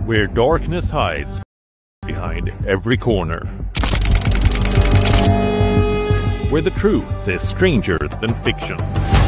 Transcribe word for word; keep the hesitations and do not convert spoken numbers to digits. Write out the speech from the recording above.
where darkness hides behind every corner, where the truth is stranger than fiction.